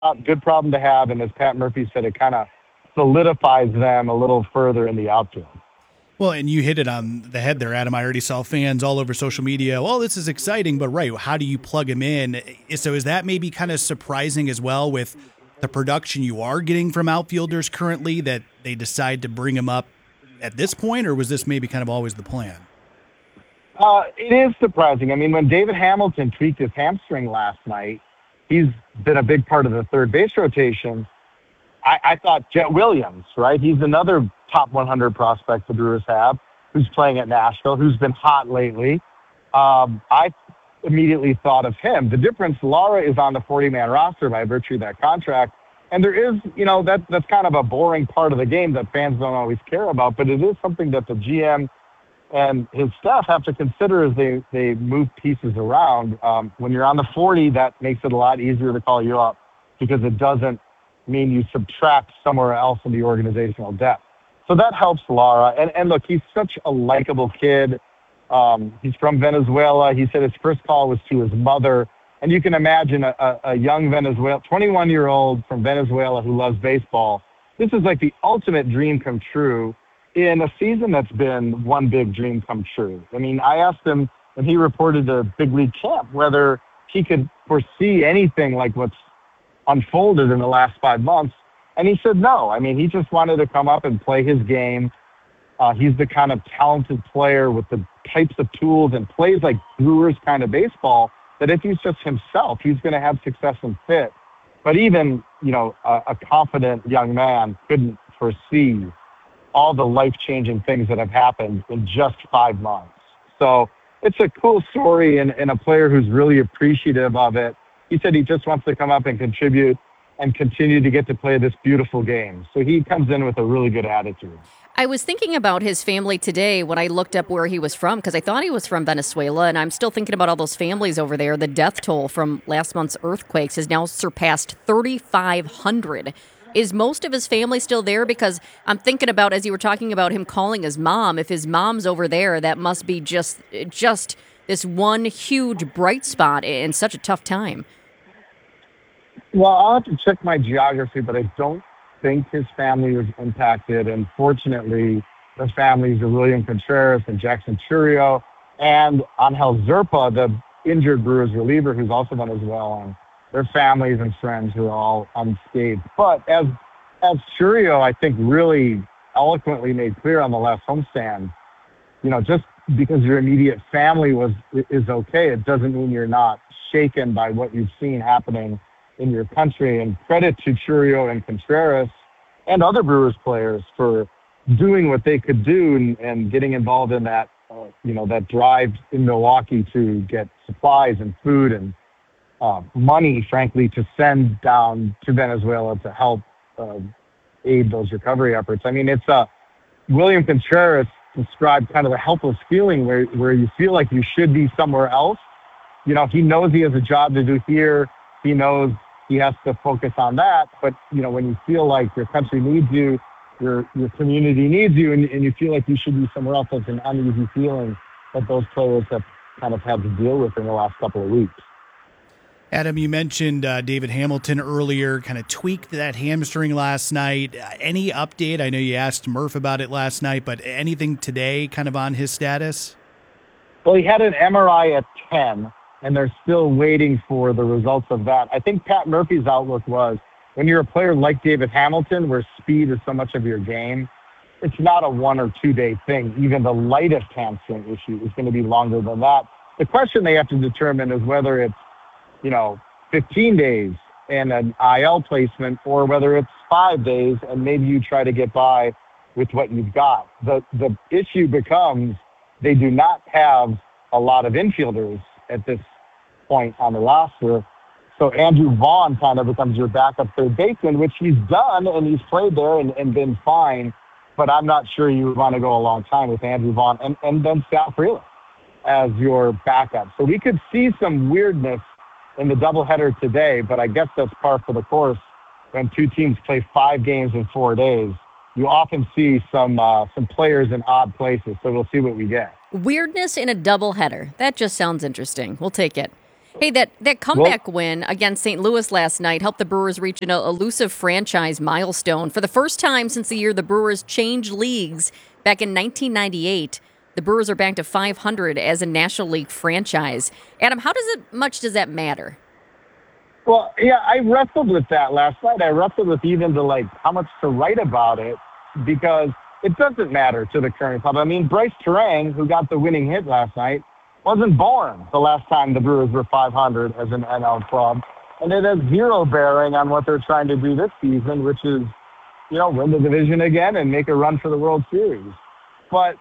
good problem to have. And as Pat Murphy said, it kind of solidifies them a little further in the outfield. Well, and you hit it on the head there, Adam. I already saw fans all over social media. Well, this is exciting, but right, how do you plug him in? So is that maybe kind of surprising as well with the production you are getting from outfielders currently that they decide to bring him up at this point, or was this maybe kind of always the plan? It is surprising. I mean, when David Hamilton tweaked his hamstring last night, he's been a big part of the third base rotation. I thought Jet Williams, right? He's another top 100 prospect the Brewers have, who's playing at Nashville, who's been hot lately. I immediately thought of him. The difference, Lara is on the 40-man roster by virtue of that contract. And there is, that's kind of a boring part of the game that fans don't always care about, but it is something that the GM and his staff have to consider as they move pieces around. When you're on the 40, that makes it a lot easier to call you up because it doesn't mean you subtract somewhere else in the organizational depth. So that helps Lara. And look, he's such a likable kid. He's from Venezuela. He said his first call was to his mother. And you can imagine a young 21-year-old from Venezuela who loves baseball. This is like the ultimate dream come true in a season that's been one big dream come true. I mean, I asked him when he reported to Big League Camp whether he could foresee anything like what's unfolded in the last 5 months. And he said no. I mean, he just wanted to come up and play his game. He's the kind of talented player with the types of tools and plays like Brewers kind of baseball that if he's just himself, he's going to have success and fit. But even, a confident young man couldn't foresee all the life-changing things that have happened in just 5 months. So it's a cool story and a player who's really appreciative of it. He said he just wants to come up and contribute and continue to get to play this beautiful game. So he comes in with a really good attitude. I was thinking about his family today when I looked up where he was from, because I thought he was from Venezuela, and I'm still thinking about all those families over there. The death toll from last month's earthquakes has now surpassed 3,500. Is most of his family still there? Because I'm thinking about, as you were talking about him calling his mom, if his mom's over there, that must be just this one huge bright spot in such a tough time. Well, I'll have to check my geography, but I don't think his family was impacted. And fortunately, the families of William Contreras and Jackson Churio and Angel Zerpa, the injured Brewers reliever who's also Venezuelan, their families and friends who are all unscathed. But as Churio, I think, really eloquently made clear on the last homestand, just because your immediate family is okay, it doesn't mean you're not shaken by what you've seen happening in your country. And credit to Churio and Contreras and other Brewers players for doing what they could do and getting involved in that, that drive in Milwaukee to get supplies and food and money, frankly, to send down to Venezuela to help aid those recovery efforts. I mean, William Contreras described kind of a helpless feeling where you feel like you should be somewhere else. He knows he has a job to do here. He knows he has to focus on that. But, when you feel like your country needs you, your community needs you, and you feel like you should be somewhere else, that's an uneasy feeling that those players have kind of had to deal with in the last couple of weeks. Adam, you mentioned David Hamilton earlier, kind of tweaked that hamstring last night. Any update? I know you asked Murph about it last night, but anything today kind of on his status? Well, he had an MRI at 10, and they're still waiting for the results of that. I think Pat Murphy's outlook was when you're a player like David Hamilton, where speed is so much of your game, it's not a 1 or 2 day thing. Even the lightest hamstring issue is going to be longer than that. The question they have to determine is whether it's 15 days and an IL placement, or whether it's 5 days and maybe you try to get by with what you've got. The issue becomes they do not have a lot of infielders at this point on the roster. So Andrew Vaughn kind of becomes your backup third baseman, which he's done, and he's played there and been fine. But I'm not sure you would want to go a long time with Andrew Vaughn and then Sal Frelick as your backup. So we could see some weirdness in the doubleheader today, but I guess that's par for the course. When two teams play 5 games in 4 days, you often see some players in odd places. So we'll see what we get. Weirdness in a doubleheader. That just sounds interesting. We'll take it. Hey, that Well, comeback win against St. Louis last night helped the Brewers reach an elusive franchise milestone. For the first time since the year the Brewers changed leagues back in 1998, the Brewers are back to 500 as a National League franchise. Adam, much does that matter? well, yeah, I wrestled with that last night. I wrestled with even how much to write about it because it doesn't matter to the current club. I mean, Bryce Terang, who got the winning hit last night, wasn't born the last time the Brewers were 500 as an NL club. And it has zero bearing on what they're trying to do this season, which is, win the division again and make a run for the World Series. But,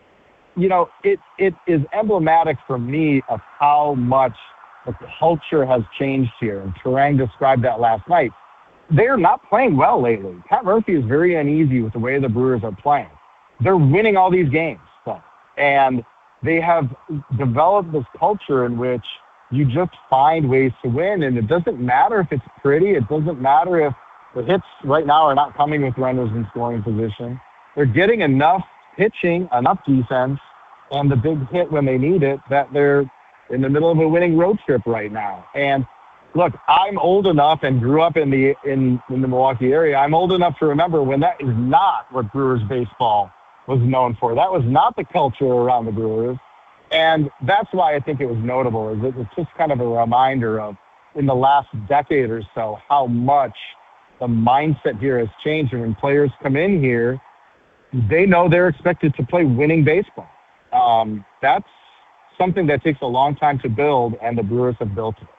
it is emblematic for me of how much the culture has changed here. And Terang described that last night. They're not playing well lately. Pat Murphy is very uneasy with the way the Brewers are playing. They're winning all these games, though. And they have developed this culture in which you just find ways to win, and it doesn't matter if it's pretty. It doesn't matter if the hits right now are not coming with runners in scoring position. They're getting enough pitching, enough defense, and the big hit when they need it that they're in the middle of a winning road trip right now. And look, I'm old enough and grew up in the Milwaukee area. I'm old enough to remember when that is not what Brewers baseball was known for. That was not the culture around the Brewers. And that's why I think it was notable, is it's just kind of a reminder of, in the last decade or so, how much the mindset here has changed. And when players come in here, they know they're expected to play winning baseball. That's something that takes a long time to build, and the Brewers have built it.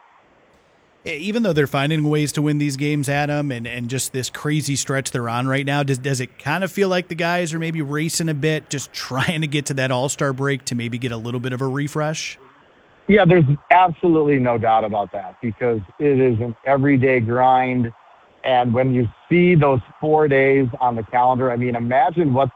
Even though they're finding ways to win these games, Adam, and just this crazy stretch they're on right now, does it kind of feel like the guys are maybe racing a bit, just trying to get to that All-Star break to maybe get a little bit of a refresh? Yeah, there's absolutely no doubt about that, because it is an everyday grind. And when you see those 4 days on the calendar, I mean, imagine what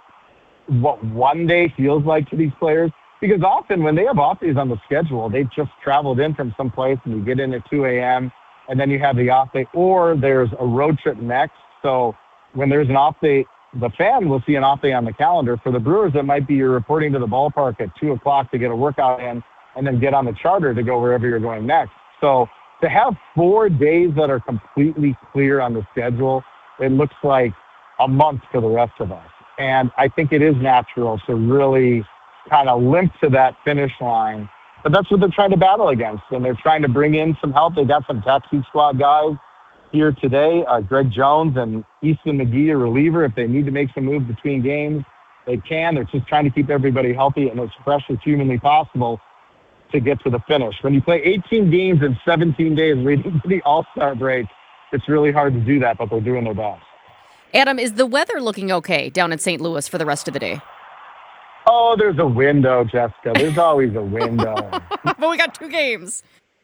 one day feels like to these players. Because often when they have off days on the schedule, they've just traveled in from someplace and you get in at 2 a.m. and then you have the off day, or there's a road trip next. So when there's an off day, the fan will see an off day on the calendar. For the Brewers, it might be you're reporting to the ballpark at 2 o'clock to get a workout in and then get on the charter to go wherever you're going next. So to have 4 days that are completely clear on the schedule, it looks like a month for the rest of us. And I think it is natural to really kind of limp to that finish line. But that's what they're trying to battle against. And they're trying to bring in some help. They got some taxi squad guys here today. Greg Jones and Easton McGee, a reliever. If they need to make some moves between games, they can. They're just trying to keep everybody healthy and as fresh as humanly possible to get to the finish. When you play 18 games in 17 days leading to the All-Star break, it's really hard to do that, but they're doing their best. Adam, is the weather looking okay down in St. Louis for the rest of the day? Oh, there's a window, Jessica. There's always a window. But we got 2 games.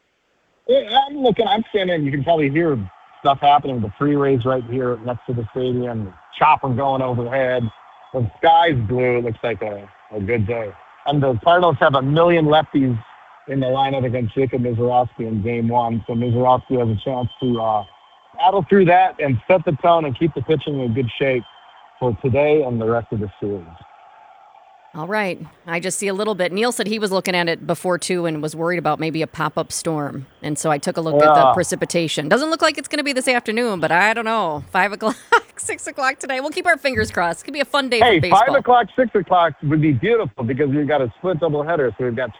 I'm standing, you can probably hear stuff happening. The freeways right here next to the stadium, the chopper going overhead. The sky's blue. It looks like a good day. And the Cardinals have 1 million lefties in the lineup against Jacob Misiorowski in Game 1. So Misiorowski has a chance to battle through that and set the tone and keep the pitching in good shape for today and the rest of the series. All right. I just see a little bit. Neil said he was looking at it before, too, and was worried about maybe a pop-up storm. And so I took a look at the precipitation. Doesn't look like it's going to be this afternoon, but I don't know. 5 o'clock, 6 o'clock today. We'll keep our fingers crossed. It could be a fun day for baseball. 5 o'clock, 6 o'clock would be beautiful because we've got a split doubleheader. So we've got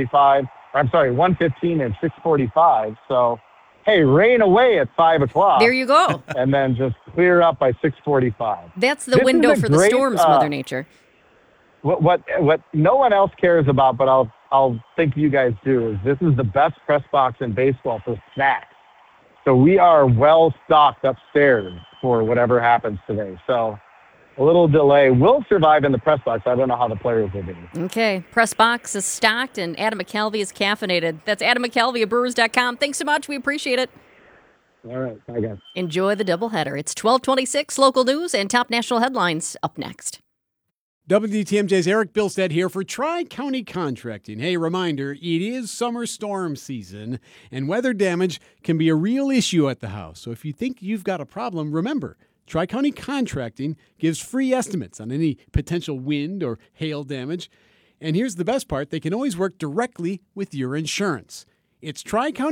1:15 and 6:45. So, hey, rain away at 5 o'clock. There you go. And then just clear up by 6:45. That's the window for the storms, Mother Nature. What no one else cares about, but I'll think you guys do, is this is the best press box in baseball for snacks. So we are well stocked upstairs for whatever happens today. So a little delay. We'll survive in the press box. I don't know how the players will be. Okay. Press box is stocked and Adam McCalvy is caffeinated. That's Adam McCalvy at Brewers.com. Thanks so much. We appreciate it. All right. Bye, guys. Enjoy the doubleheader. It's 12:26 local news and top national headlines up next. WTMJ's Eric Bilstead here for Tri-County Contracting. Hey, reminder, it is summer storm season, and weather damage can be a real issue at the house. So if you think you've got a problem, remember, Tri-County Contracting gives free estimates on any potential wind or hail damage. And here's the best part, they can always work directly with your insurance. It's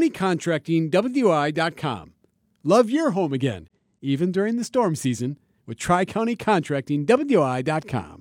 TriCountyContractingWI.com. Love your home again, even during the storm season, with TriCountyContractingWI.com.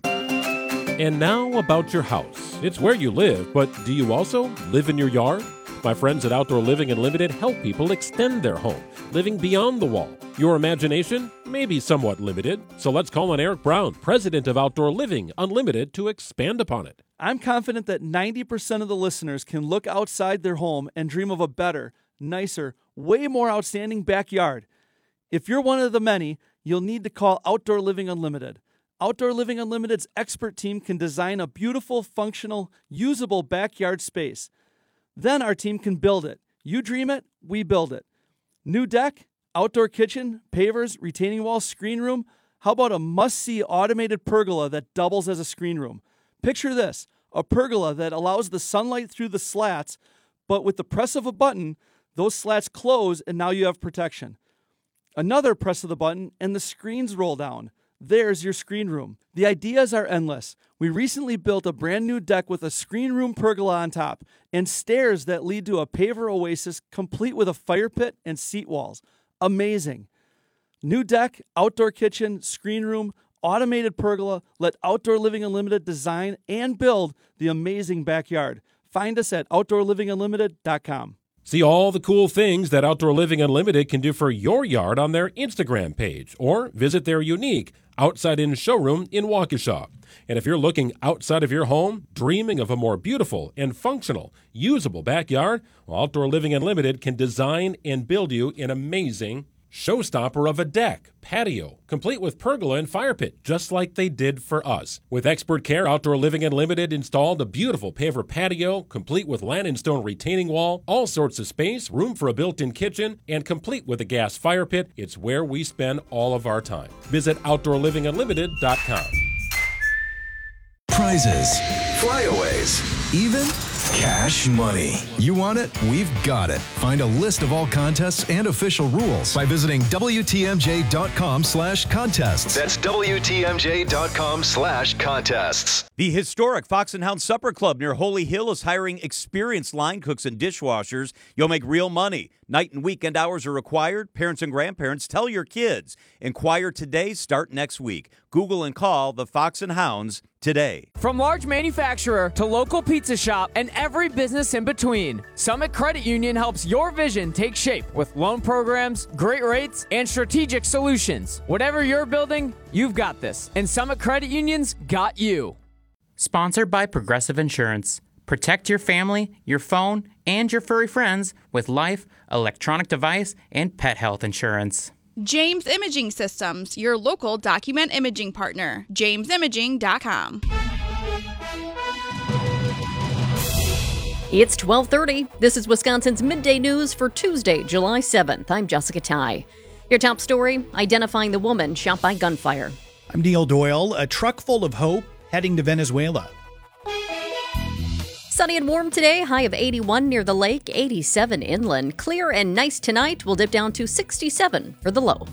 And now about your house. It's where you live, but do you also live in your yard? My friends at Outdoor Living Unlimited help people extend their home, living beyond the wall. Your imagination may be somewhat limited, so let's call on Eric Brown, president of Outdoor Living Unlimited, to expand upon it. I'm confident that 90% of the listeners can look outside their home and dream of a better, nicer, way more outstanding backyard. If you're one of the many, you'll need to call Outdoor Living Unlimited. Outdoor Living Unlimited's expert team can design a beautiful, functional, usable backyard space. Then our team can build it. You dream it, we build it. New deck, outdoor kitchen, pavers, retaining walls, screen room. How about a must-see automated pergola that doubles as a screen room? Picture this, a pergola that allows the sunlight through the slats, but with the press of a button, those slats close and now you have protection. Another press of the button and the screens roll down. There's your screen room. The ideas are endless. We recently built a brand new deck with a screen room pergola on top and stairs that lead to a paver oasis complete with a fire pit and seat walls. Amazing. New deck, outdoor kitchen, screen room, automated pergola. Let Outdoor Living Unlimited design and build the amazing backyard. Find us at OutdoorLivingUnlimited.com. See all the cool things that Outdoor Living Unlimited can do for your yard on their Instagram page, or visit their unique outside-in showroom in Waukesha. And if you're looking outside of your home, dreaming of a more beautiful and functional, usable backyard, well, Outdoor Living Unlimited can design and build you an amazing showstopper of a deck, patio, complete with pergola and fire pit, just like they did for us. With expert care, Outdoor Living Unlimited installed a beautiful paver patio, complete with land and stone retaining wall, all sorts of space, room for a built-in kitchen, and complete with a gas fire pit. It's where we spend all of our time. Visit OutdoorLivingUnlimited.com. Prizes, flyaways, even cash money. You want it? We've got it. Find a list of all contests and official rules by visiting WTMJ.com/contests. That's WTMJ.com/contests. The historic Fox and Hound Supper Club near Holy Hill is hiring experienced line cooks and dishwashers. You'll make real money. Night and weekend hours are required. Parents and grandparents, tell your kids. Inquire today, start next week. Google and call the Fox and Hounds today. From large manufacturer to local pizza shop and every business in between, Summit Credit Union helps your vision take shape with loan programs, great rates, and strategic solutions. Whatever you're building, you've got this. And Summit Credit Union's got you. Sponsored by Progressive Insurance. Protect your family, your phone, and your furry friends with life, electronic device, and pet health insurance. James Imaging Systems, your local document imaging partner. JamesImaging.com. It's 12:30. This is Wisconsin's Midday News for Tuesday, July 7th. I'm Jessica Ty. Your top story, identifying the woman shot by gunfire. I'm Neil Doyle. A truck full of hope heading to Venezuela. Sunny and warm today, high of 81 near the lake, 87 inland. Clear and nice tonight, will dip down to 67 for the low.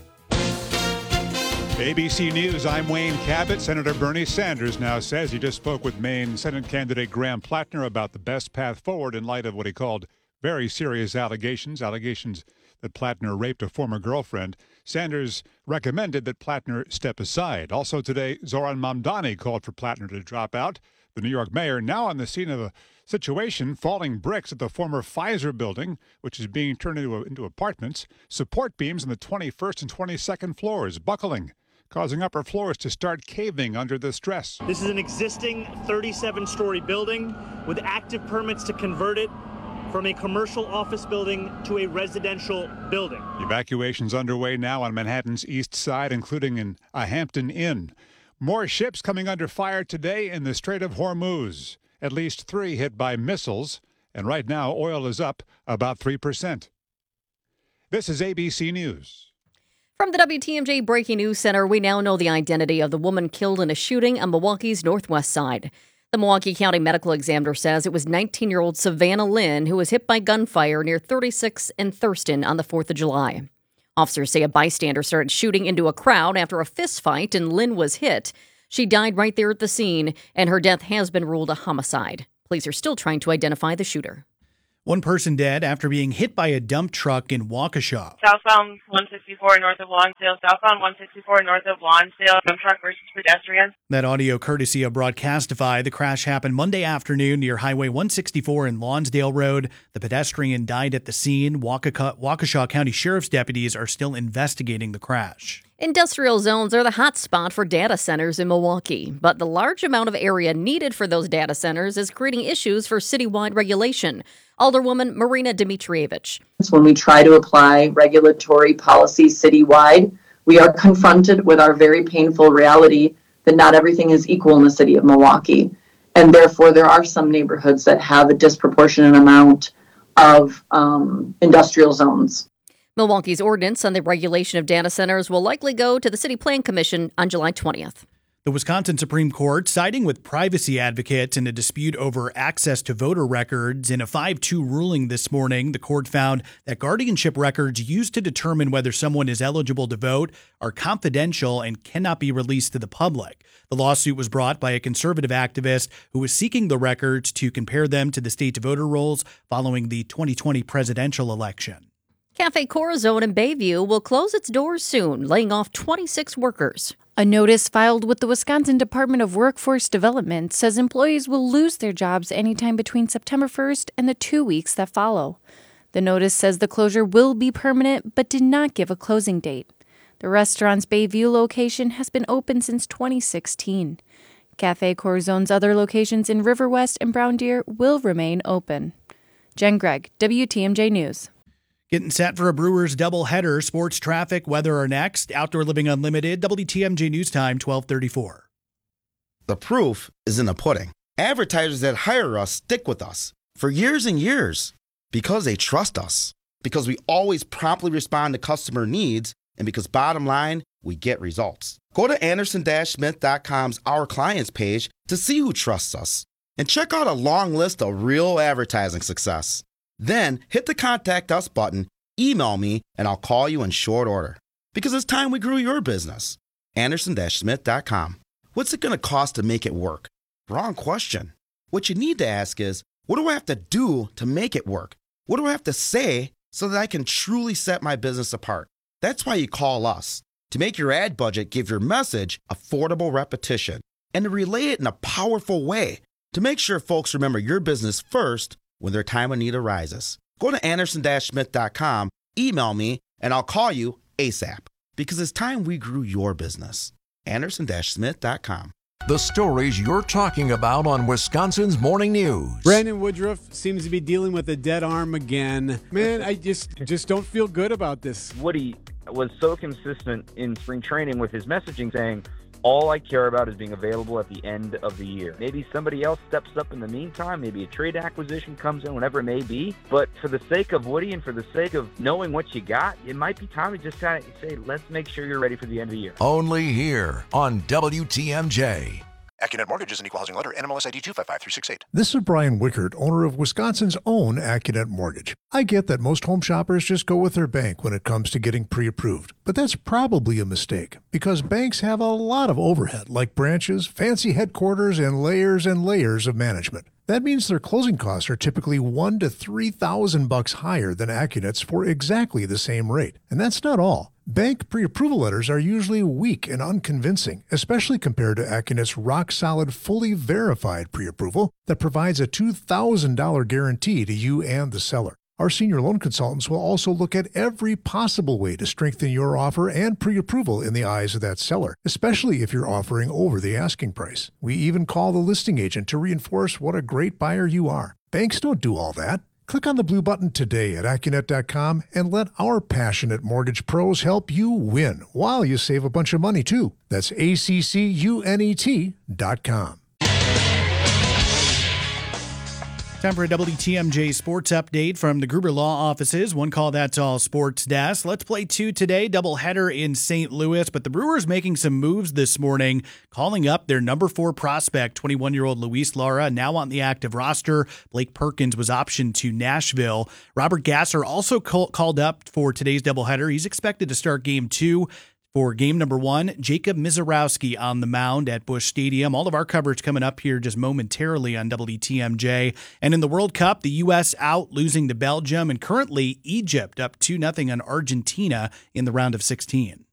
ABC News, I'm Wayne Cabot. Senator Bernie Sanders now says he just spoke with Maine Senate candidate Graham Plattner about the best path forward in light of what he called very serious allegations that Plattner raped a former girlfriend. Sanders recommended that Plattner step aside. Also today, Zoran Mamdani called for Plattner to drop out. The New York mayor now on the scene of a situation, falling bricks at the former Pfizer building, which is being turned into apartments. Support beams on the 21st and 22nd floors buckling, causing upper floors to start caving under the stress. This is an existing 37-story building with active permits to convert it from a commercial office building to a residential building. Evacuations underway now on Manhattan's east side, including in a Hampton Inn. More ships coming under fire today in the Strait of Hormuz. At least 3 hit by missiles, and right now oil is up about 3%. This is ABC News. From the WTMJ Breaking News Center, we now know the identity of the woman killed in a shooting on Milwaukee's northwest side. The Milwaukee County Medical Examiner says it was 19-year-old Savannah Lynn who was hit by gunfire near 36th and Thurston on the 4th of July. Officers say a bystander started shooting into a crowd after a fist fight and Lynn was hit. She died right there at the scene, and her death has been ruled a homicide. Police are still trying to identify the shooter. One person dead after being hit by a dump truck in Waukesha. Southbound 164 north of Lonsdale, southbound 164 north of Lonsdale, dump truck versus pedestrian. That audio courtesy of Broadcastify. The crash happened Monday afternoon near Highway 164 and Lonsdale Road. The pedestrian died at the scene. Waukesha County Sheriff's deputies are still investigating the crash. Industrial zones are the hot spot for data centers in Milwaukee, but the large amount of area needed for those data centers is creating issues for citywide regulation. Alderwoman Marina Dmitrievich. When we try to apply regulatory policy citywide, we are confronted with our very painful reality that not everything is equal in the city of Milwaukee. And therefore, there are some neighborhoods that have a disproportionate amount of industrial zones. Milwaukee's ordinance on the regulation of data centers will likely go to the City Plan Commission on July 20th. The Wisconsin Supreme Court siding with privacy advocates in a dispute over access to voter records. In a 5-2 ruling this morning, the court found that guardianship records used to determine whether someone is eligible to vote are confidential and cannot be released to the public. The lawsuit was brought by a conservative activist who was seeking the records to compare them to the state's voter rolls following the 2020 presidential election. Cafe Corazon in Bayview will close its doors soon, laying off 26 workers. A notice filed with the Wisconsin Department of Workforce Development says employees will lose their jobs anytime between September 1st and the 2 weeks that follow. The notice says the closure will be permanent, but did not give a closing date. The restaurant's Bayview location has been open since 2016. Cafe Corazon's other locations in River West and Brown Deer will remain open. Jen Gregg, WTMJ News. Getting set for a Brewers doubleheader. Sports, traffic, weather are next. Outdoor Living Unlimited, WTMJ News Time, 12:34. The proof is in the pudding. Advertisers that hire us stick with us for years and years because they trust us, because we always promptly respond to customer needs, and because bottom line, we get results. Go to Anderson-Smith.com's Our Clients page to see who trusts us and check out a long list of real advertising success. Then hit the Contact Us button, email me, and I'll call you in short order. Because it's time we grew your business. Anderson-Smith.com. What's it going to cost to make it work? Wrong question. What you need to ask is, what do I have to do to make it work? What do I have to say so that I can truly set my business apart? That's why you call us. To make your ad budget give your message affordable repetition. And to relay it in a powerful way. To make sure folks remember your business first when their time of need arises. Go to Anderson-Smith.com, email me, and I'll call you ASAP. Because it's time we grew your business. Anderson-Smith.com. The stories you're talking about on Wisconsin's Morning News. Brandon Woodruff seems to be dealing with a dead arm again. Man, I just don't feel good about this. Woody was so consistent in spring training with his messaging saying, all I care about is being available at the end of the year. Maybe somebody else steps up in the meantime. Maybe a trade acquisition comes in, whatever it may be. But for the sake of Woody and for the sake of knowing what you got, it might be time to just kind of say, let's make sure you're ready for the end of the year. Only here on WTMJ. AccuNet Mortgage is an equal housing lender. NMLS ID 255368. This is Brian Wickert, owner of Wisconsin's own AccuNet Mortgage. I get that most home shoppers just go with their bank when it comes to getting pre-approved, but that's probably a mistake because banks have a lot of overhead like branches, fancy headquarters, and layers of management. That means their closing costs are typically $1,000 to $3,000 higher than AccuNet's for exactly the same rate. And that's not all. Bank pre-approval letters are usually weak and unconvincing, especially compared to AccuNet's rock-solid, fully verified pre-approval that provides a $2,000 guarantee to you and the seller. Our senior loan consultants will also look at every possible way to strengthen your offer and pre-approval in the eyes of that seller, especially if you're offering over the asking price. We even call the listing agent to reinforce what a great buyer you are. Banks don't do all that. Click on the blue button today at AccuNet.com and let our passionate mortgage pros help you win while you save a bunch of money too. That's ACCUNET.com. Time for a WTMJ sports update from the Gruber Law Offices. One call, that's all sports desk. Let's play two today, doubleheader in St. Louis. But the Brewers making some moves this morning, calling up their number 4 prospect, 21-year-old Luis Lara, now on the active roster. Blake Perkins was optioned to Nashville. Robert Gasser also called up for today's doubleheader. He's expected to start game 2. For game number 1, Jacob Misiorowski on the mound at Busch Stadium. All of our coverage coming up here just momentarily on WTMJ. And in the World Cup, the U.S. out losing to Belgium, and currently Egypt up 2-0 on Argentina in the round of 16.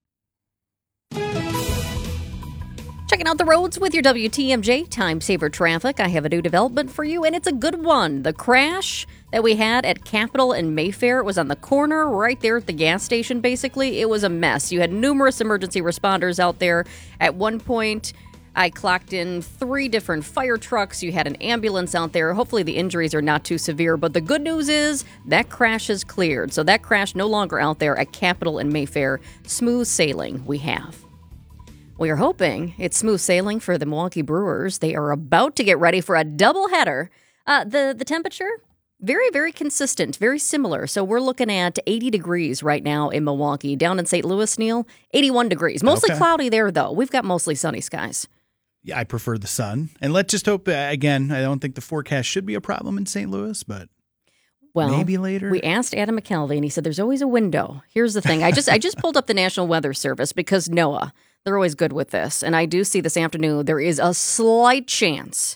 Checking out the roads with your WTMJ Time Saver Traffic. I have a new development for you, and it's a good one. The crash that we had at Capitol and Mayfair, it was on the corner right there at the gas station, basically. It was a mess. You had numerous emergency responders out there. At one point, I clocked in 3 different fire trucks. You had an ambulance out there. Hopefully the injuries are not too severe, but the good news is that crash is cleared. So that crash no longer out there at Capitol and Mayfair. Smooth sailing we have. We are hoping it's smooth sailing for the Milwaukee Brewers. They are about to get ready for a doubleheader. The temperature, very, very consistent, very similar. So we're looking at 80 degrees right now in Milwaukee. Down in St. Louis, Neil, 81 degrees. Mostly cloudy there, though. We've got mostly sunny skies. Yeah, I prefer the sun. And let's just hope, again, I don't think the forecast should be a problem in St. Louis, but maybe later. We asked Adam McKelvey, and he said there's always a window. Here's the thing. I just pulled up the National Weather Service because NOAA, they're always good with this. And I do see this afternoon there is a slight chance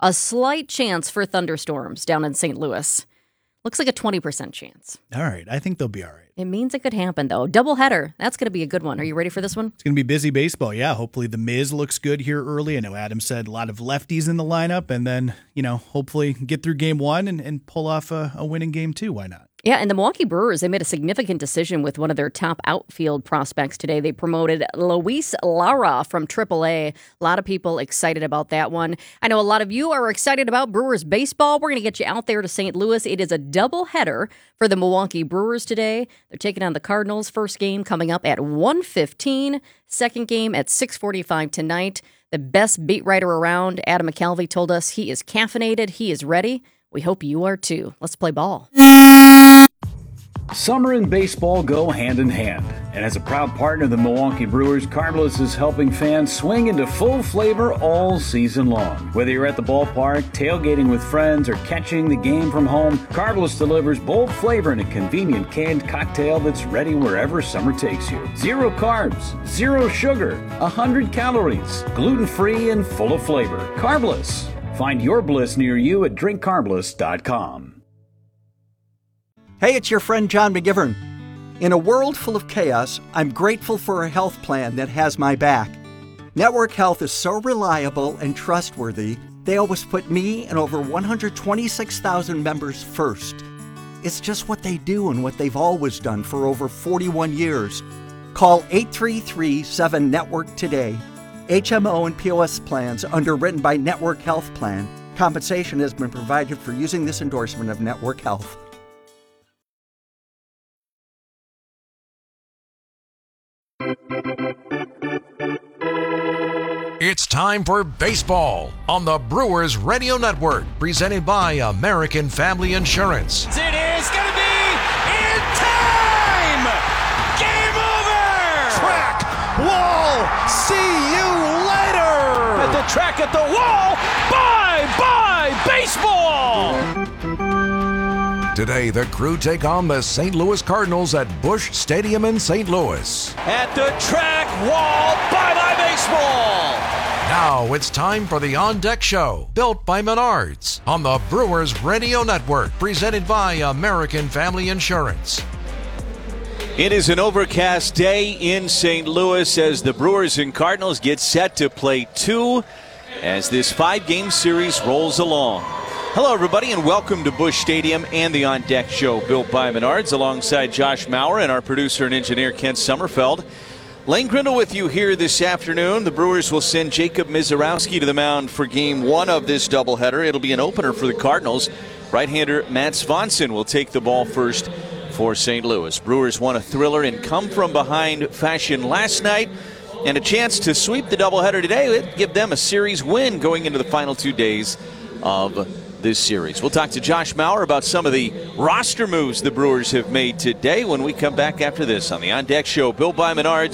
for thunderstorms down in St. Louis. Looks like a 20% chance. All right. I think they'll be all right. It means it could happen, though. Doubleheader. That's going to be a good one. Are you ready for this one? It's going to be busy baseball. Yeah. Hopefully the Miz looks good here early. I know Adam said a lot of lefties in the lineup, and then, hopefully get through game 1 and pull off a winning game 2. Why not? Yeah, and the Milwaukee Brewers, they made a significant decision with one of their top outfield prospects today. They promoted Luis Lara from AAA. A lot of people excited about that one. I know a lot of you are excited about Brewers baseball. We're going to get you out there to St. Louis. It is a doubleheader for the Milwaukee Brewers today. They're taking on the Cardinals. First game coming up at 1:15. Second game at 6:45 tonight. The best beat writer around, Adam McKelvey, told us he is caffeinated. He is ready. We hope you are too. Let's play ball. Summer and baseball go hand in hand, and as a proud partner of the Milwaukee Brewers, Carbless is helping fans swing into full flavor all season long. Whether you're at the ballpark, tailgating with friends, or catching the game from home, Carbless delivers bold flavor in a convenient canned cocktail that's ready wherever summer takes you. 0 carbs, 0 sugar, 100 calories, gluten-free and full of flavor. Carbless. Find your bliss near you at drinkcarbless.com. Hey, it's your friend John McGivern. In a world full of chaos, I'm grateful for a health plan that has my back. Network Health is so reliable and trustworthy, they always put me and over 126,000 members first. It's just what they do and what they've always done for over 41 years. Call 833-7-NETWORK today. HMO and POS plans underwritten by Network Health Plan. Compensation has been provided for using this endorsement of Network Health. It's time for baseball on the Brewers Radio Network, presented by American Family Insurance. It is going to be in time! Game over! Track, wall, see you later! At the track, at the wall, bye-bye baseball! Today, the Crew take on the St. Louis Cardinals at Busch Stadium in St. Louis. At the track, wall, bye-bye baseball! Now it's time for the On Deck Show, built by Menards, on the Brewers Radio Network, presented by American Family Insurance. It is an overcast day in St. Louis as the Brewers and Cardinals get set to play 2 as this 5-game series rolls along. Hello, everybody, and welcome to Busch Stadium and the On Deck Show, built by Menards, alongside Josh Maurer and our producer and engineer, Kent Sommerfeld. Lane Grindle with you here this afternoon. The Brewers will send Jacob Misiorowski to the mound for Game 1 of this doubleheader. It'll be an opener for the Cardinals. Right-hander Matt Swanson will take the ball first for St. Louis. Brewers won a thriller in come-from-behind fashion last night, and a chance to sweep the doubleheader today would give them a series win going into the final 2 days of this series. We'll talk to Josh Maurer about some of the roster moves the Brewers have made today when we come back after this on the On Deck Show, built by Menards,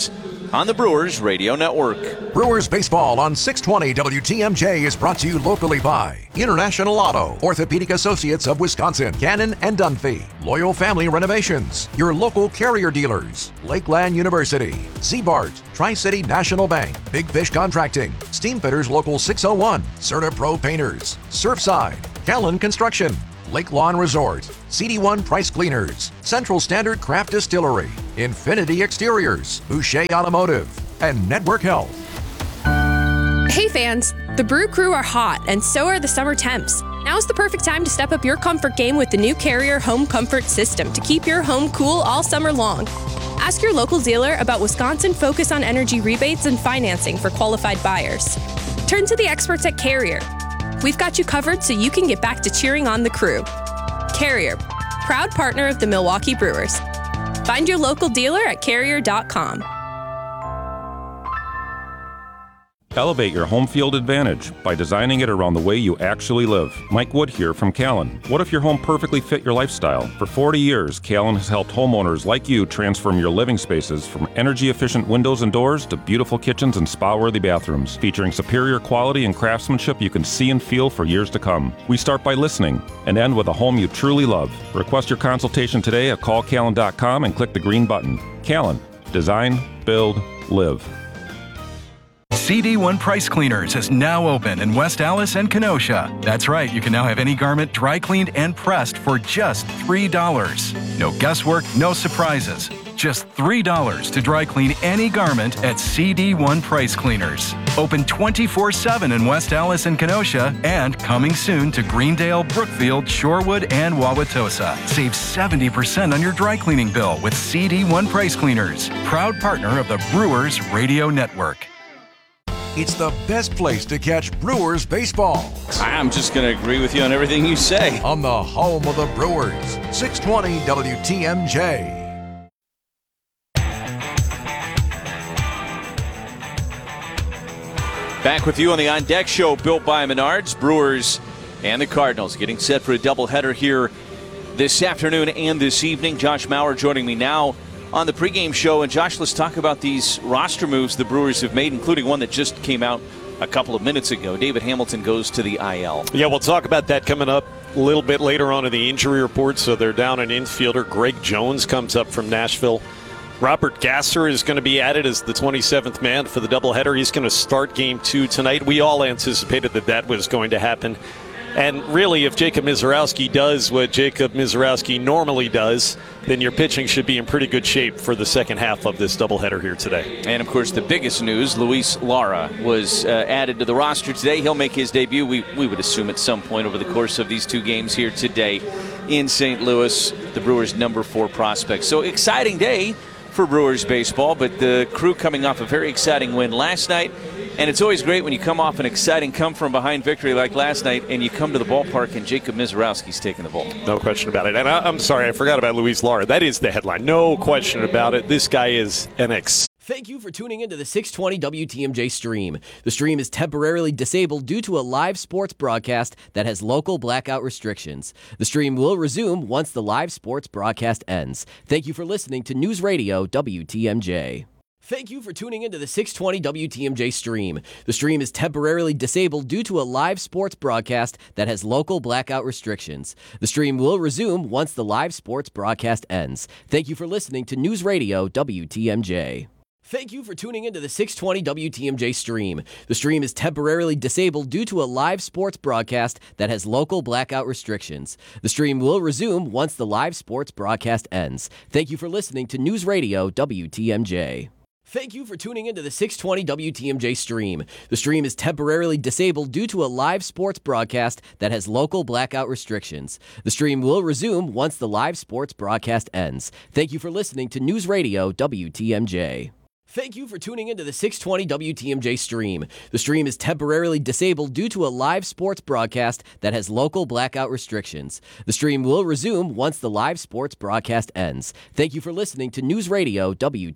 on the Brewers Radio Network. Brewers baseball on 620 WTMJ is brought to you locally by International Auto, Orthopedic Associates of Wisconsin, Cannon and Dunphy, Loyal Family Renovations, your local Carrier dealers, Lakeland University, Z-Bart, Tri-City National Bank, Big Fish Contracting, Steamfitters Local 601, Certa Pro Painters, Surfside, Callan Construction, Lake Lawn Resort, CD1 Price Cleaners, Central Standard Craft Distillery, Infinity Exteriors, Boucher Automotive, and Network Health. Hey fans, the Brew Crew are hot, and so are the summer temps. Now's the perfect time to step up your comfort game with the new Carrier Home Comfort System to keep your home cool all summer long. Ask your local dealer about Wisconsin Focus on Energy rebates and financing for qualified buyers. Turn to the experts at Carrier. We've got you covered so you can get back to cheering on the crew. Carrier, proud partner of the Milwaukee Brewers. Find your local dealer at carrier.com. Elevate your home field advantage by designing it around the way you actually live. Mike Wood here from Callan. What if your home perfectly fit your lifestyle? For 40 years, Callan has helped homeowners like you transform your living spaces from energy-efficient windows and doors to beautiful kitchens and spa-worthy bathrooms, featuring superior quality and craftsmanship you can see and feel for years to come. We start by listening and end with a home you truly love. Request your consultation today at callcallan.com and click the green button. Callan. Design, build, live. CD1 Price Cleaners is now open in West Allis and Kenosha. That's right, you can now have any garment dry cleaned and pressed for just $3. No guesswork, no surprises. Just $3 to dry clean any garment at CD1 Price Cleaners. Open 24/7 in West Allis and Kenosha, and coming soon to Greendale, Brookfield, Shorewood, and Wauwatosa. Save 70% on your dry cleaning bill with CD1 Price Cleaners. Proud partner of the Brewers Radio Network. It's the best place to catch Brewers baseball. I'm just going to agree with you on everything you say. On the home of the Brewers, 620 WTMJ. Back with you on the On Deck Show, built by Menards. Brewers and the Cardinals getting set for a doubleheader here this afternoon and this evening. Josh Maurer joining me now on the pregame show. And Josh, let's talk about these roster moves the Brewers have made, including one that just came out a couple of minutes ago. David Hamilton goes to the IL. Yeah, we'll talk about that coming up a little bit later on in the injury report. So they're down an infielder. Greg Jones comes up from Nashville. Robert Gasser is going to be added as the 27th man for the doubleheader. He's going to start Game 2 tonight. We all anticipated that was going to happen. And really, if Jacob Misiorowski does what Jacob Misiorowski normally does, then your pitching should be in pretty good shape for the second half of this doubleheader here today. And, of course, the biggest news, Luis Lara was added to the roster today. He'll make his debut, we would assume, at some point over the course of these two games here today in St. Louis, the Brewers' number 4 prospect. So, exciting day for Brewers baseball, but the Crew coming off a very exciting win last night. And it's always great when you come off an exciting come-from-behind victory like last night and you come to the ballpark and Jacob Misiorowski's taking the ball. No question about it. And I'm sorry, I forgot about Luis Lara. That is the headline. No question about it. This guy is an Thank you for tuning into the 620 WTMJ stream. The stream is temporarily disabled due to a live sports broadcast that has local blackout restrictions. The stream will resume once the live sports broadcast ends. Thank you for listening to News Radio WTMJ. Thank you for tuning into the 620 WTMJ stream. The stream is temporarily disabled due to a live sports broadcast that has local blackout restrictions. The stream will resume once the live sports broadcast ends. Thank you for listening to News Radio WTMJ. Thank you for tuning into the 620 WTMJ stream. The stream is temporarily disabled due to a live sports broadcast that has local blackout restrictions. The stream will resume once the live sports broadcast ends. Thank you for listening to News Radio WTMJ. Thank you for tuning into the 620 WTMJ stream. The stream is temporarily disabled due to a live sports broadcast that has local blackout restrictions. The stream will resume once the live sports broadcast ends. Thank you for listening to News Radio WTMJ. Thank you for tuning into the 620 WTMJ stream. The stream is temporarily disabled due to a live sports broadcast that has local blackout restrictions. The stream will resume once the live sports broadcast ends. Thank you for listening to News Radio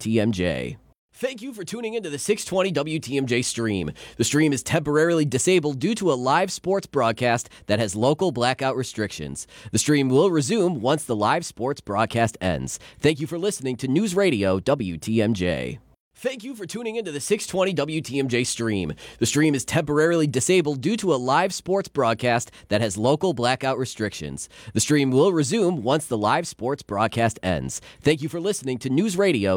WTMJ. Thank you for tuning into the 620 WTMJ stream. The stream is temporarily disabled due to a live sports broadcast that has local blackout restrictions. The stream will resume once the live sports broadcast ends. Thank you for listening to News Radio WTMJ. Thank you for tuning into the 620 WTMJ stream. The stream is temporarily disabled due to a live sports broadcast that has local blackout restrictions. The stream will resume once the live sports broadcast ends. Thank you for listening to News Radio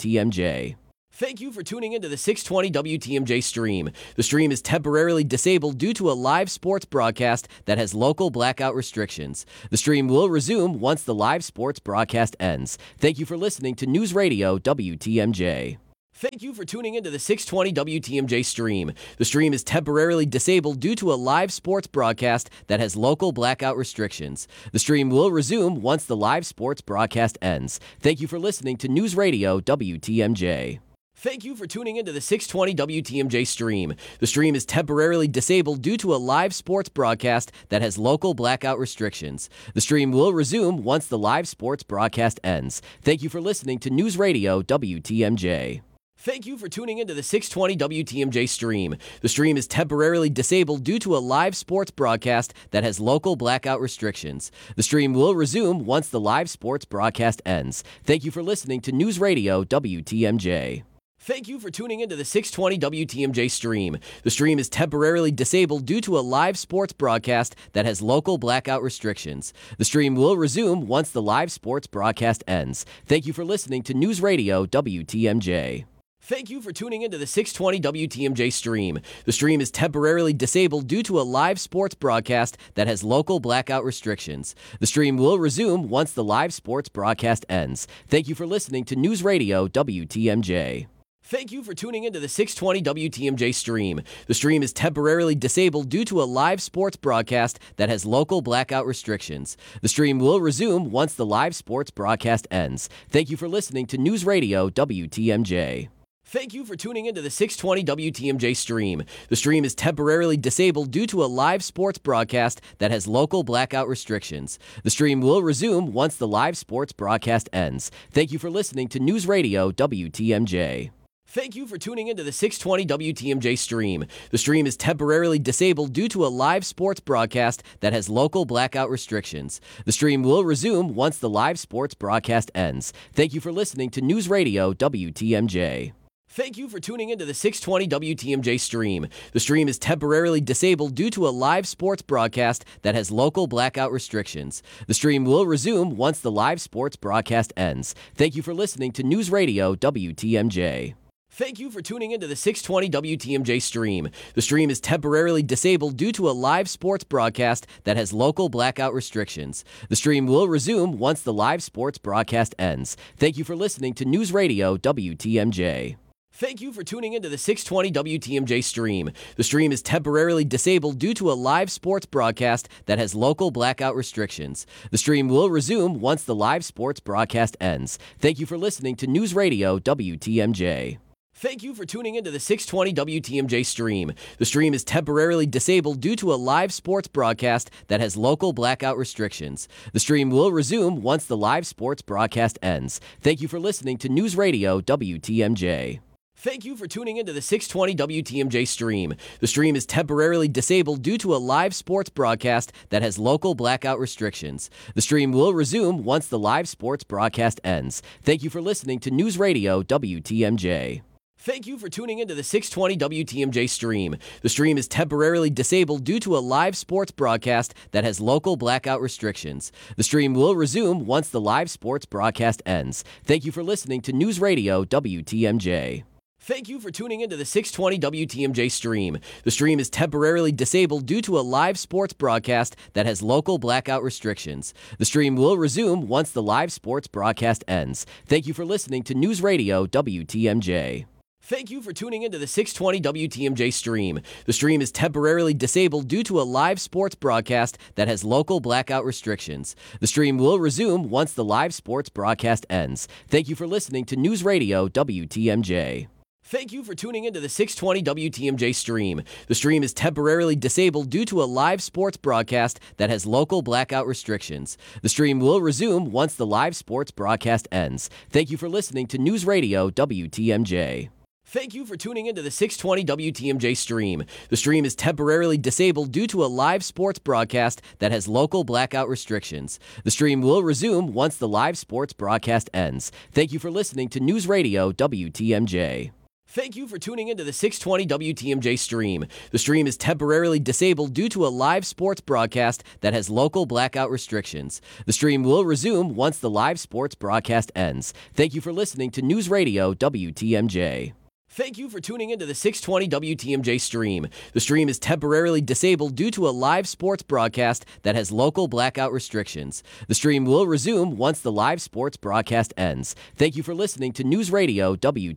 WTMJ. Thank you for tuning into the 620 WTMJ stream. The stream is temporarily disabled due to a live sports broadcast that has local blackout restrictions. The stream will resume once the live sports broadcast ends. Thank you for listening to News Radio WTMJ. Thank you for tuning into the 620 WTMJ stream. The stream is temporarily disabled due to a live sports broadcast that has local blackout restrictions. The stream will resume once the live sports broadcast ends. Thank you for listening to News Radio WTMJ. Thank you for tuning into the 620 WTMJ stream. The stream is temporarily disabled due to a live sports broadcast that has local blackout restrictions. The stream will resume once the live sports broadcast ends. Thank you for listening to News Radio WTMJ. Thank you for tuning into the 620 WTMJ stream. The stream is temporarily disabled due to a live sports broadcast that has local blackout restrictions. The stream will resume once the live sports broadcast ends. Thank you for listening to News Radio WTMJ. Thank you for tuning into the 620 WTMJ stream. The stream is temporarily disabled due to a live sports broadcast that has local blackout restrictions. The stream will resume once the live sports broadcast ends. Thank you for listening to News Radio WTMJ. Thank you for tuning into the 620 WTMJ stream. The stream is temporarily disabled due to a live sports broadcast that has local blackout restrictions. The stream will resume once the live sports broadcast ends. Thank you for listening to News Radio WTMJ. Thank you for tuning into the 620 WTMJ stream. The stream is temporarily disabled due to a live sports broadcast that has local blackout restrictions. The stream will resume once the live sports broadcast ends. Thank you for listening to News Radio WTMJ. Thank you for tuning into the 620 WTMJ stream. The stream is temporarily disabled due to a live sports broadcast that has local blackout restrictions. The stream will resume once the live sports broadcast ends. Thank you for listening to News Radio WTMJ. Thank you for tuning into the 620 WTMJ stream. The stream is temporarily disabled due to a live sports broadcast that has local blackout restrictions. The stream will resume once the live sports broadcast ends. Thank you for listening to News Radio WTMJ. Thank you for tuning into the 620 WTMJ stream. The stream is temporarily disabled due to a live sports broadcast that has local blackout restrictions. The stream will resume once the live sports broadcast ends. Thank you for listening to News Radio WTMJ. Thank you for tuning into the 620 WTMJ stream. The stream is temporarily disabled due to a live sports broadcast that has local blackout restrictions. The stream will resume once the live sports broadcast ends. Thank you for listening to News Radio WTMJ. Thank you for tuning into the 620 WTMJ stream. The stream is temporarily disabled due to a live sports broadcast that has local blackout restrictions. The stream will resume once the live sports broadcast ends. Thank you for listening to News Radio WTMJ. Thank you for tuning into the 620 WTMJ stream. The stream is temporarily disabled due to a live sports broadcast that has local blackout restrictions. The stream will resume once the live sports broadcast ends. Thank you for listening to News Radio WTMJ. Thank you for tuning into the 620 WTMJ stream. The stream is temporarily disabled due to a live sports broadcast that has local blackout restrictions. The stream will resume once the live sports broadcast ends. Thank you for listening to News Radio WTMJ. Thank you for tuning into the 620 WTMJ stream. The stream is temporarily disabled due to a live sports broadcast that has local blackout restrictions. The stream will resume once the live sports broadcast ends. Thank you for listening to News Radio WTMJ. Thank you for tuning into the 620 WTMJ stream. The stream is temporarily disabled due to a live sports broadcast that has local blackout restrictions. The stream will resume once the live sports broadcast ends. Thank you for listening to News Radio WTMJ. Thank you for tuning into the 620 WTMJ stream. The stream is temporarily disabled due to a live sports broadcast that has local blackout restrictions. The stream will resume once the live sports broadcast ends. Thank you for listening to News Radio WTMJ. Thank you for tuning into the 620 WTMJ stream. The stream is temporarily disabled due to a live sports broadcast that has local blackout restrictions. The stream will resume once the live sports broadcast ends. Thank you for listening to News Radio WTMJ. Thank you for tuning into the 620 WTMJ stream. The stream is temporarily disabled due to a live sports broadcast that has local blackout restrictions. The stream will resume once the live sports broadcast ends. Thank you for listening to News Radio WTMJ. Thank you for tuning into the 620 WTMJ stream. The stream is temporarily disabled due to a live sports broadcast that has local blackout restrictions. The stream will resume once the live sports broadcast ends. Thank you for listening to News Radio WTMJ. Thank you for tuning into the 620 WTMJ stream. The stream is temporarily disabled due to a live sports broadcast that has local blackout restrictions. The stream will resume once the live sports broadcast ends. Thank you for listening to News Radio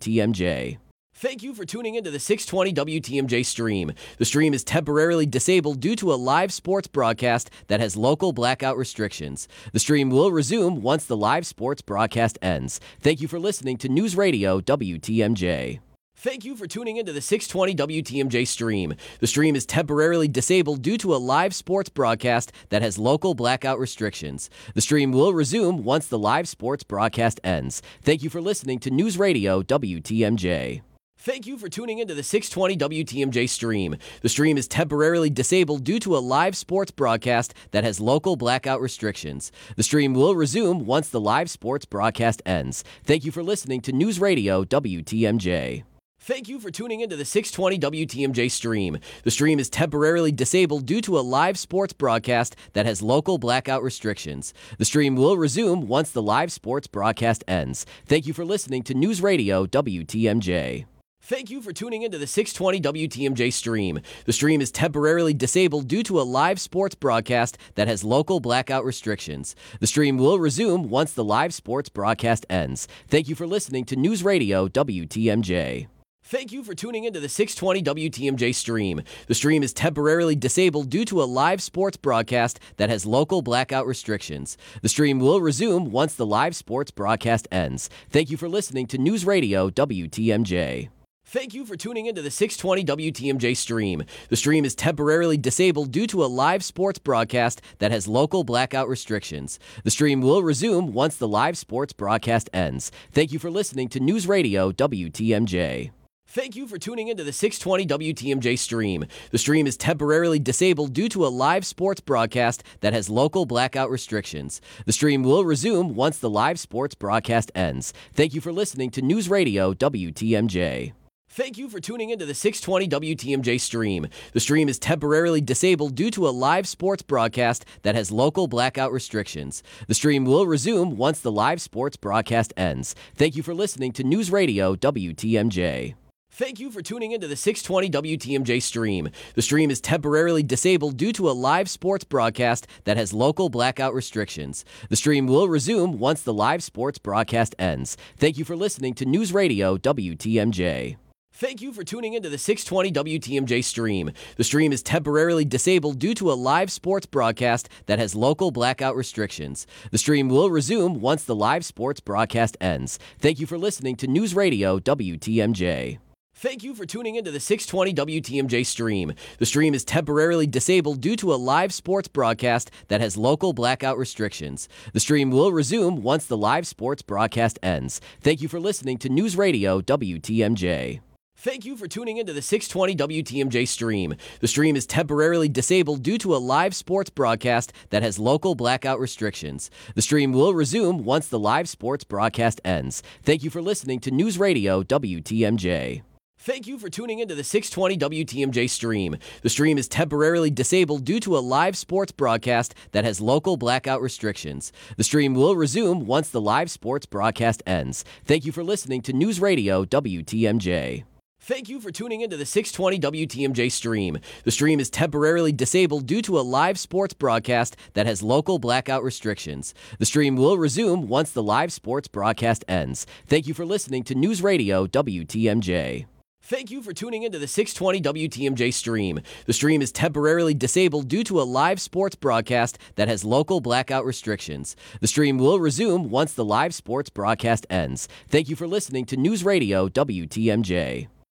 WTMJ. Thank you for tuning into the 620 WTMJ stream. The stream is temporarily disabled due to a live sports broadcast that has local blackout restrictions. The stream will resume once the live sports broadcast ends. Thank you for listening to News Radio WTMJ. Thank you for tuning into the 620 WTMJ stream. The stream is temporarily disabled due to a live sports broadcast that has local blackout restrictions. The stream will resume once the live sports broadcast ends. Thank you for listening to News Radio WTMJ. Thank you for tuning into the 620 WTMJ stream. The stream is temporarily disabled due to a live sports broadcast that has local blackout restrictions. The stream will resume once the live sports broadcast ends. Thank you for listening to News Radio WTMJ. Thank you for tuning into the 620 WTMJ stream. The stream is temporarily disabled due to a live sports broadcast that has local blackout restrictions. The stream will resume once the live sports broadcast ends. Thank you for listening to News Radio WTMJ. Thank you for tuning into the 620 WTMJ stream. The stream is temporarily disabled due to a live sports broadcast that has local blackout restrictions. The stream will resume once the live sports broadcast ends. Thank you for listening to News Radio WTMJ. Thank you for tuning into the 620 WTMJ stream. The stream is temporarily disabled due to a live sports broadcast that has local blackout restrictions. The stream will resume once the live sports broadcast ends. Thank you for listening to News Radio WTMJ. Thank you for tuning into the 620 WTMJ stream. The stream is temporarily disabled due to a live sports broadcast that has local blackout restrictions. The stream will resume once the live sports broadcast ends. Thank you for listening to News Radio WTMJ. Thank you for tuning into the 620 WTMJ stream. The stream is temporarily disabled due to a live sports broadcast that has local blackout restrictions. The stream will resume once the live sports broadcast ends. Thank you for listening to News Radio WTMJ. Thank you for tuning into the 620 WTMJ stream. The stream is temporarily disabled due to a live sports broadcast that has local blackout restrictions. The stream will resume once the live sports broadcast ends. Thank you for listening to News Radio WTMJ. Thank you for tuning into the 620 WTMJ stream. The stream is temporarily disabled due to a live sports broadcast that has local blackout restrictions. The stream will resume once the live sports broadcast ends. Thank you for listening to News Radio WTMJ. Thank you for tuning into the 620 WTMJ stream. The stream is temporarily disabled due to a live sports broadcast that has local blackout restrictions. The stream will resume once the live sports broadcast ends. Thank you for listening to News Radio WTMJ. Thank you for tuning into the 620 WTMJ stream. The stream is temporarily disabled due to a live sports broadcast that has local blackout restrictions. The stream will resume once the live sports broadcast ends. Thank you for listening to News Radio WTMJ. Thank you for tuning into the 620 WTMJ stream. The stream is temporarily disabled due to a live sports broadcast that has local blackout restrictions. The stream will resume once the live sports broadcast ends. Thank you for listening to News Radio WTMJ. Thank you for tuning into the 620 WTMJ stream. The stream is temporarily disabled due to a live sports broadcast that has local blackout restrictions. The stream will resume once the live sports broadcast ends. Thank you for listening to News Radio WTMJ. Thank you for tuning into the 620 WTMJ stream. The stream is temporarily disabled due to a live sports broadcast that has local blackout restrictions. The stream will resume once the live sports broadcast ends. Thank you for listening to News Radio WTMJ. Thank you for tuning into the 620 WTMJ stream. The stream is temporarily disabled due to a live sports broadcast that has local blackout restrictions. The stream will resume once the live sports broadcast ends. Thank you for listening to News Radio WTMJ.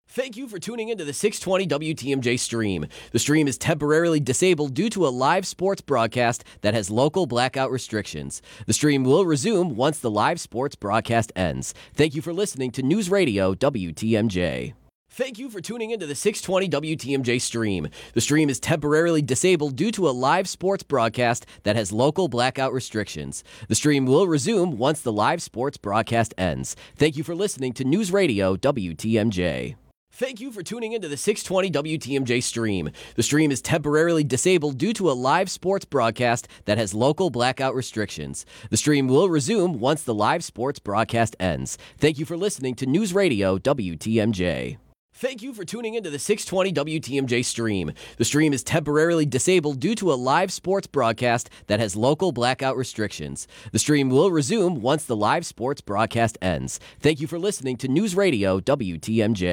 Thank you for tuning into the 620 WTMJ stream. The stream is temporarily disabled due to a live sports broadcast that has local blackout restrictions. The stream will resume once the live sports broadcast ends. Thank you for listening to News Radio WTMJ. Thank you for tuning into the 620 WTMJ stream. The stream is temporarily disabled due to a live sports broadcast that has local blackout restrictions. The stream will resume once the live sports broadcast ends. Thank you for listening to News Radio WTMJ. Thank you for tuning into the 620 WTMJ stream. The stream is temporarily disabled due to a live sports broadcast that has local blackout restrictions. The stream will resume once the live sports broadcast ends. Thank you for listening to News Radio WTMJ. Thank you for tuning into the 620 WTMJ stream. The stream is temporarily disabled due to a live sports broadcast that has local blackout restrictions. The stream will resume once the live sports broadcast ends. Thank you for listening to News Radio WTMJ.